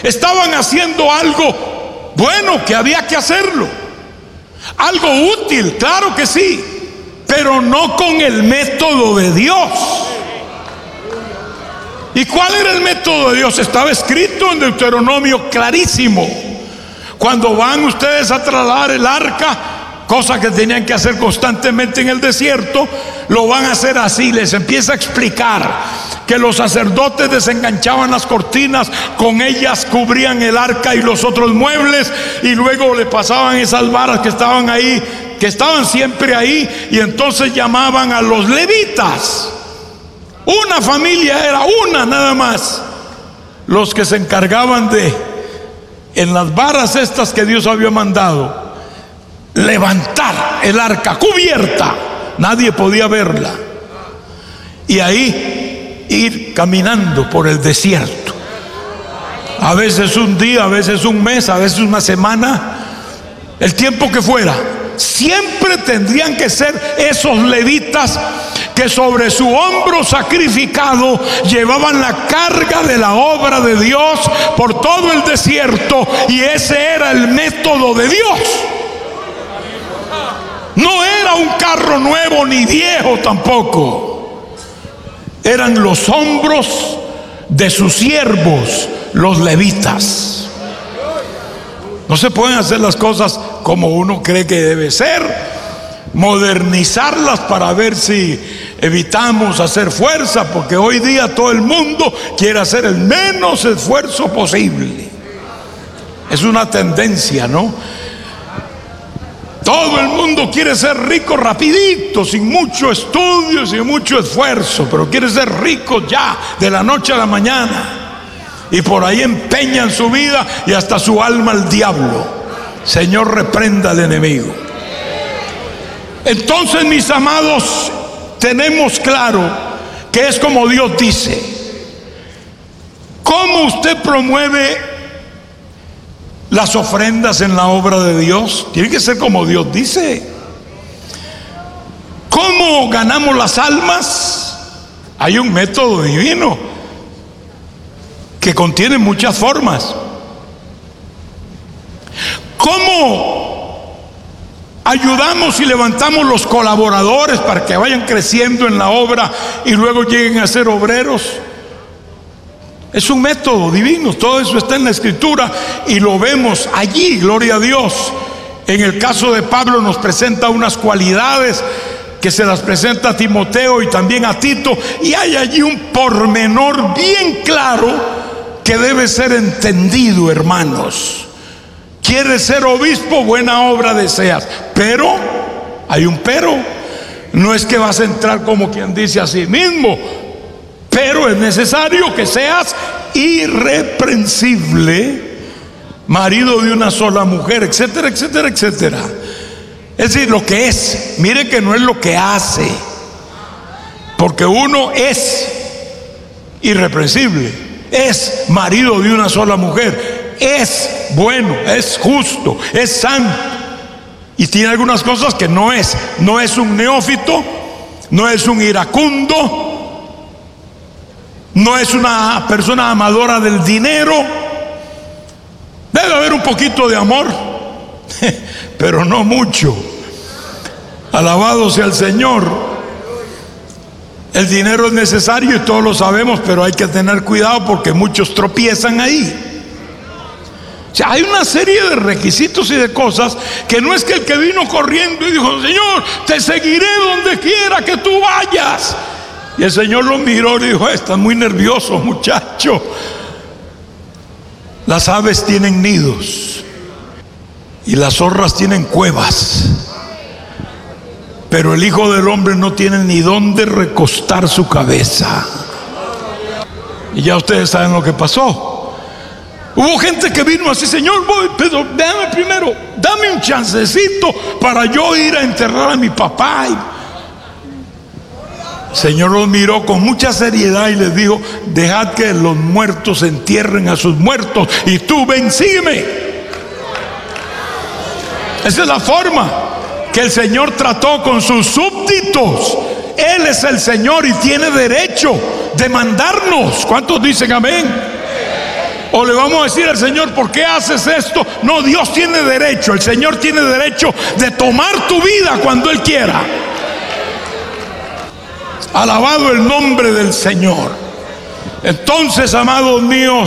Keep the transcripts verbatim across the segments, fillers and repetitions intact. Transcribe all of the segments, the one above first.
Estaban haciendo algo bueno, que había que hacerlo. Algo útil, claro que sí, pero no con el método de Dios. ¿Y cuál era el método de Dios? Estaba escrito en Deuteronomio clarísimo. Cuando van ustedes a trasladar el arca, cosa que tenían que hacer constantemente en el desierto, lo van a hacer así. Les empieza a explicar que los sacerdotes desenganchaban las cortinas, con ellas cubrían el arca y los otros muebles, y luego le pasaban esas varas que estaban ahí, que estaban siempre ahí, y entonces llamaban a los levitas. Una familia era una nada más, los que se encargaban de, en las varas estas que Dios había mandado, levantar el arca cubierta, nadie podía verla, y ahí ir caminando por el desierto, a veces un día, a veces un mes, a veces una semana, el tiempo que fuera. Siempre tendrían que ser esos levitas que sobre su hombro sacrificado llevaban la carga de la obra de Dios por todo el desierto, y ese era el método de Dios. No era un carro nuevo ni viejo tampoco. Eran los hombros de sus siervos, los levitas. No se pueden hacer las cosas como uno cree que debe ser, modernizarlas para ver si evitamos hacer fuerza, porque hoy día todo el mundo quiere hacer el menos esfuerzo posible. Es una tendencia, ¿no? Todo el mundo quiere ser rico rapidito, sin mucho estudio, sin mucho esfuerzo, pero quiere ser rico ya, de la noche a la mañana. Y por ahí empeñan su vida y hasta su alma al diablo. Señor, reprenda al enemigo. Entonces, mis amados, tenemos claro que es como Dios dice. ¿Cómo usted promueve las ofrendas en la obra de Dios? Tiene que ser como Dios dice. ¿Cómo ganamos las almas? Hay un método divino que contiene muchas formas. ¿Cómo ayudamos y levantamos los colaboradores para que vayan creciendo en la obra y luego lleguen a ser obreros? Es un método divino. Todo eso está en la Escritura y lo vemos allí, gloria a Dios. En el caso de Pablo nos presenta unas cualidades que se las presenta a Timoteo y también a Tito, y hay allí un pormenor bien claro que debe ser entendido, hermanos. ¿Quieres ser obispo? Buena obra deseas, pero hay un pero. No es que vas a entrar como quien dice a sí mismo, pero es necesario que seas irreprensible, marido de una sola mujer, etcétera, etcétera, etcétera. Es decir, lo que es. Mire que no es lo que hace, porque uno es irreprensible, es marido de una sola mujer, es bueno, es justo, es santo, y tiene algunas cosas que no es. No es un neófito, no es un iracundo, no es una persona amadora del dinero. Debe haber un poquito de amor, pero no mucho. Alabado sea el Señor. El dinero es necesario y todos lo sabemos, pero hay que tener cuidado porque muchos tropiezan ahí. O sea, hay una serie de requisitos y de cosas que no es que el que vino corriendo y dijo: Señor, te seguiré donde quiera que tú vayas. Y el Señor lo miró y dijo: estás muy nervioso, muchacho. Las aves tienen nidos y las zorras tienen cuevas, pero el Hijo del Hombre no tiene ni dónde recostar su cabeza. Y ya ustedes saben lo que pasó. Hubo gente que vino así: Señor, voy, pero déjame primero, dame un chancecito para yo ir a enterrar a mi papá. Y el Señor los miró con mucha seriedad y les dijo: dejad que los muertos entierren a sus muertos y tú ven, sígueme. Esa es la forma que el Señor trató con sus súbditos. Él es el Señor y tiene derecho de mandarnos. ¿Cuántos dicen amén? O le vamos a decir al Señor, ¿por qué haces esto? No, Dios tiene derecho, el Señor tiene derecho de tomar tu vida cuando Él quiera. Alabado el nombre del Señor. Entonces, amados míos,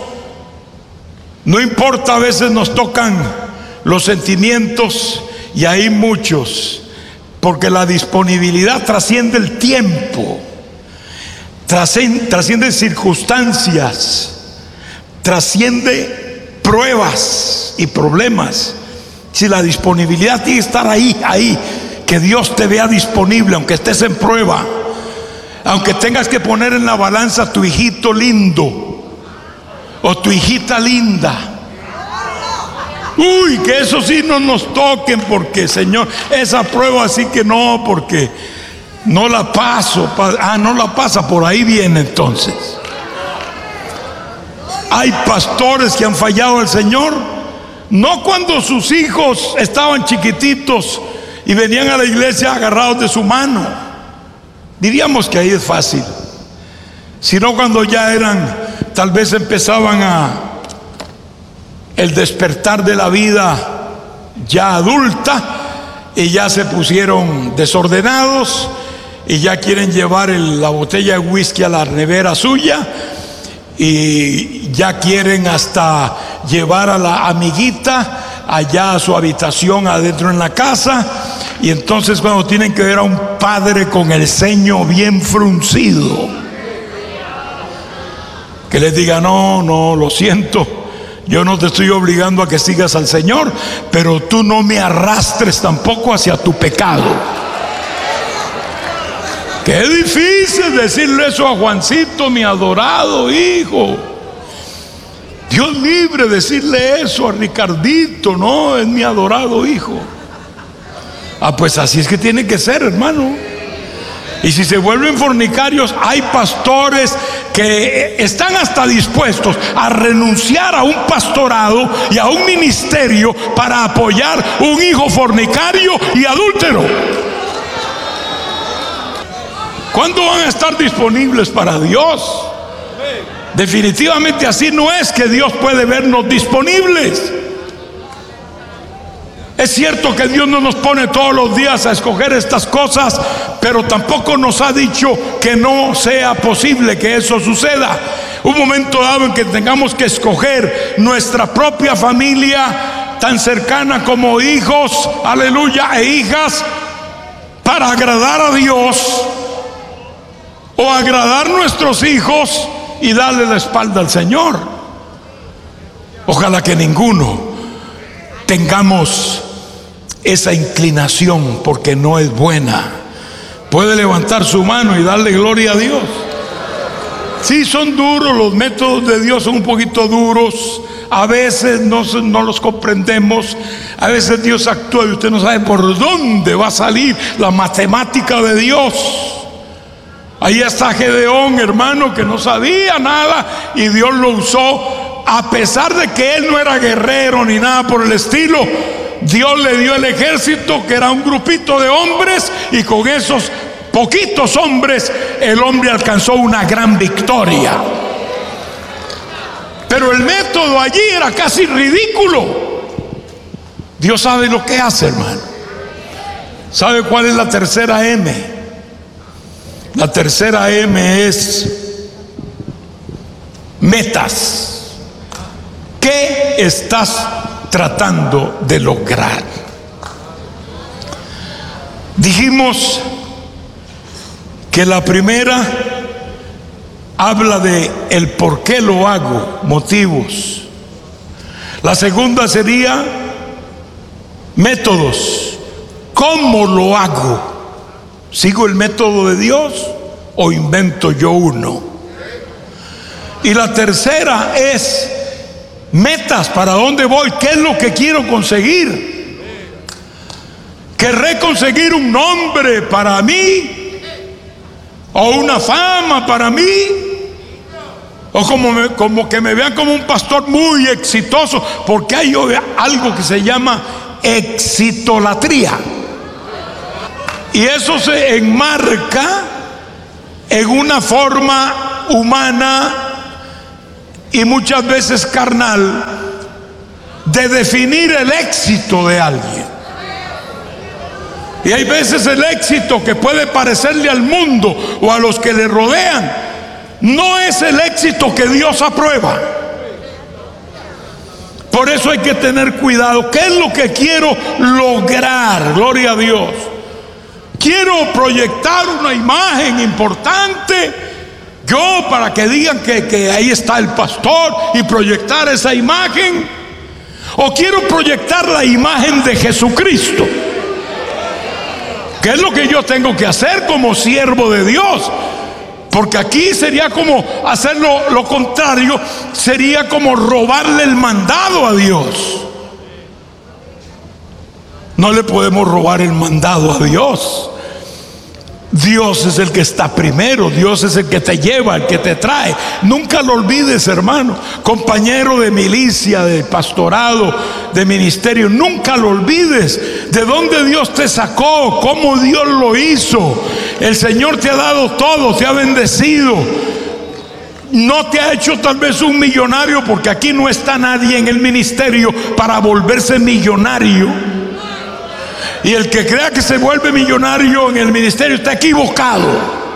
no importa, a veces nos tocan los sentimientos, y hay muchos, porque la disponibilidad trasciende el tiempo, trasciende, trasciende circunstancias, trasciende pruebas y problemas. Si la disponibilidad tiene que estar ahí, ahí, que Dios te vea disponible, aunque estés en prueba, aunque tengas que poner en la balanza a tu hijito lindo o tu hijita linda. Uy, que eso sí no nos toquen, porque Señor, esa prueba así que no, porque no la paso. Ah, no la pasa, por ahí viene entonces. Hay pastores que han fallado al Señor, no cuando sus hijos estaban chiquititos y venían a la iglesia agarrados de su mano, diríamos que ahí es fácil, sino cuando ya eran, tal vez empezaban a el despertar de la vida ya adulta, y ya se pusieron desordenados y ya quieren llevar el, la botella de whisky a la nevera suya, y ya quieren hasta llevar a la amiguita allá a su habitación adentro en la casa. Y entonces cuando tienen que ver a un padre con el ceño bien fruncido, que les diga, no, no, lo siento, yo no te estoy obligando a que sigas al Señor, pero tú no me arrastres tampoco hacia tu pecado. Qué difícil decirle eso a Juancito, mi adorado hijo. Dios libre decirle eso a Ricardito, no, es mi adorado hijo. Ah, pues así es que tiene que ser, hermano. Y si se vuelven fornicarios, hay pastores que están hasta dispuestos a renunciar a un pastorado y a un ministerio para apoyar un hijo fornicario y adúltero. ¿Cuándo van a estar disponibles para Dios? Definitivamente así no es que Dios puede vernos disponibles. Es cierto que Dios no nos pone todos los días a escoger estas cosas, pero tampoco nos ha dicho que no sea posible que eso suceda. Un momento dado en que tengamos que escoger nuestra propia familia tan cercana como hijos, aleluya, e hijas, para agradar a Dios, o agradar a nuestros hijos y darle la espalda al Señor. Ojalá que ninguno tengamos esa inclinación, porque no es buena. Puede levantar su mano y darle gloria a Dios. Sí, son duros, los métodos de Dios son un poquito duros. A veces no, no los comprendemos. A veces Dios actúa y usted no sabe por dónde va a salir la matemática de Dios. Ahí está Gedeón, hermano, que no sabía nada y Dios lo usó, a pesar de que él no era guerrero ni nada por el estilo. Dios le dio el ejército, que era un grupito de hombres, y con esos poquitos hombres el hombre alcanzó una gran victoria. Pero el método allí era casi ridículo. Dios sabe lo que hace, hermano. ¿Sabe cuál es la tercera M? La tercera M es metas. ¿Qué estás tratando de lograr? Dijimos que la primera habla de el por qué lo hago, motivos. La segunda sería métodos, ¿cómo lo hago? ¿Sigo el método de Dios o invento yo uno? Y la tercera es metas, ¿para dónde voy? ¿Qué es lo que quiero conseguir? ¿Querré conseguir un nombre para mí? ¿O una fama para mí? ¿O como, me, como que me vean como un pastor muy exitoso? Porque hay algo que se llama exitolatría. Y eso se enmarca en una forma humana y muchas veces carnal de definir el éxito de alguien. Y hay veces el éxito que puede parecerle al mundo o a los que le rodean no es el éxito que Dios aprueba. Por eso hay que tener cuidado. ¿Qué es lo que quiero lograr? Gloria a Dios. Quiero proyectar una imagen importante, yo para que digan que, que ahí está el pastor, y proyectar esa imagen. O quiero proyectar la imagen de Jesucristo. ¿Qué es lo que yo tengo que hacer como siervo de Dios? Porque aquí sería como hacer lo, lo contrario, sería como robarle el mandado a Dios. No le podemos robar el mandado a Dios. Dios es el que está primero, Dios es el que te lleva, el que te trae. Nunca lo olvides, hermano, compañero de milicia, de pastorado, de ministerio, nunca lo olvides de dónde Dios te sacó, cómo Dios lo hizo. El Señor te ha dado todo, te ha bendecido. No te ha hecho tal vez un millonario, porque aquí no está nadie en el ministerio para volverse millonario. Y el que crea que se vuelve millonario en el ministerio está equivocado.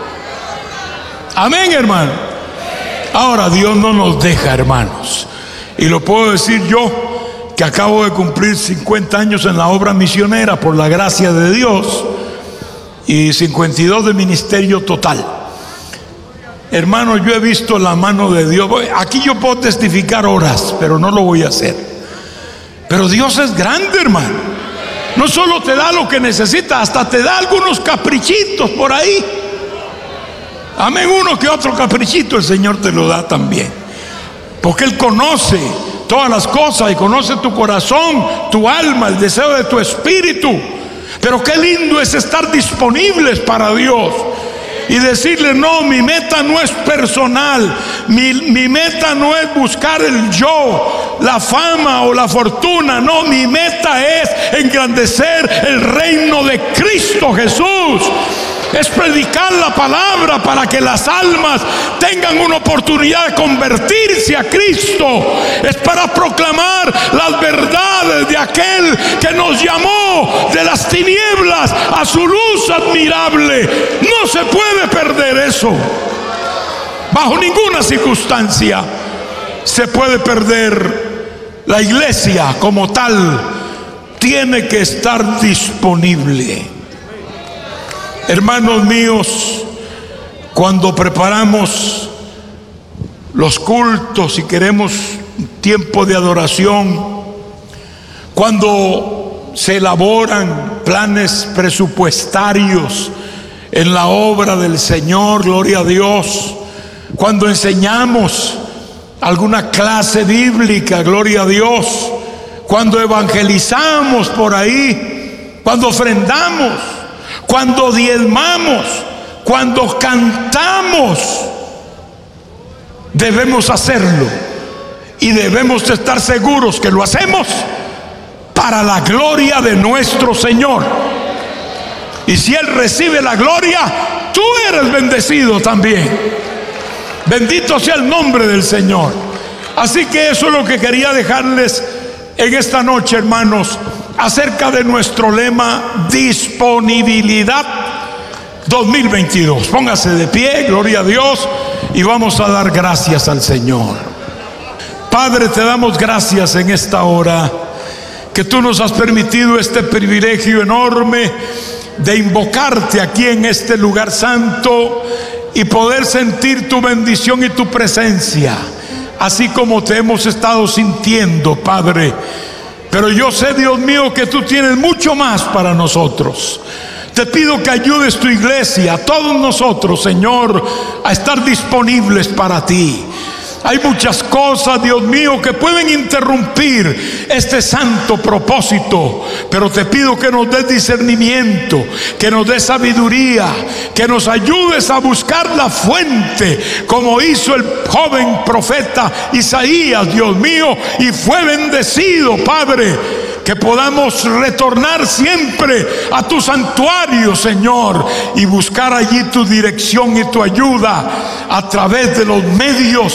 Amén, hermano. Ahora, Dios no nos deja, hermanos. Y lo puedo decir yo, que acabo de cumplir cincuenta años en la obra misionera por la gracia de Dios, y cincuenta y dos de ministerio total. Hermano, yo he visto la mano de Dios. Aquí yo puedo testificar horas, pero no lo voy a hacer. Pero Dios es grande, hermano. No solo te da lo que necesitas, hasta te da algunos caprichitos por ahí. Amén, uno que otro caprichito el Señor te lo da también. Porque Él conoce todas las cosas y conoce tu corazón, tu alma, el deseo de tu espíritu. Pero qué lindo es estar disponibles para Dios y decirle: no, mi meta no es personal, mi, mi meta no es buscar el yo, la fama o la fortuna. No, mi meta es engrandecer el reino de Cristo Jesús. Es predicar la palabra para que las almas tengan una oportunidad de convertirse a Cristo. Es para proclamar las verdades de aquel que nos llamó de las tinieblas a su luz admirable. No se puede perder eso. Bajo ninguna circunstancia se puede perder. La iglesia como tal tiene que estar disponible. Hermanos míos, cuando preparamos los cultos y queremos tiempo de adoración, cuando se elaboran planes presupuestarios en la obra del Señor, gloria a Dios, cuando enseñamos alguna clase bíblica, gloria a Dios, cuando evangelizamos por ahí, cuando ofrendamos, cuando diezmamos, cuando cantamos, debemos hacerlo y debemos estar seguros que lo hacemos para la gloria de nuestro Señor. Y si Él recibe la gloria, tú eres bendecido también. Bendito sea el nombre del Señor. Así que eso es lo que quería dejarles en esta noche, hermanos, acerca de nuestro lema: disponibilidad dos mil veintidós. Póngase de pie, gloria a Dios, y vamos a dar gracias al Señor. Padre, te damos gracias en esta hora que tú nos has permitido este privilegio enorme de invocarte aquí en este lugar santo y poder sentir tu bendición y tu presencia, así como te hemos estado sintiendo, Padre. Pero yo sé, Dios mío, que tú tienes mucho más para nosotros. Te pido que ayudes tu iglesia, a todos nosotros, Señor, a estar disponibles para ti. Hay muchas cosas, Dios mío, que pueden interrumpir este santo propósito, pero te pido que nos des discernimiento, que nos des sabiduría, que nos ayudes a buscar la fuente, como hizo el joven profeta Isaías, Dios mío, y fue bendecido, Padre. Que podamos retornar siempre a tu santuario, Señor, y buscar allí tu dirección y tu ayuda a través de los medios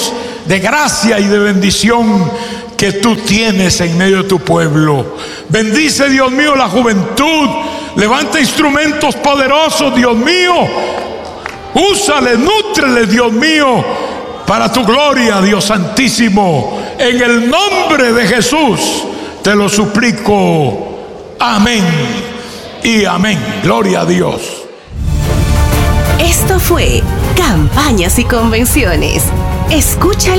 de gracia y de bendición que tú tienes en medio de tu pueblo. Bendice, Dios mío, la juventud. Levanta instrumentos poderosos, Dios mío. Úsale, nútrele, Dios mío, para tu gloria, Dios santísimo. En el nombre de Jesús te lo suplico. Amén y amén. Gloria a Dios. Esto fue Campañas y Convenciones. Escucha